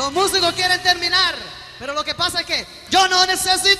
Los músicos quieren terminar, pero lo que pasa es que yo no necesito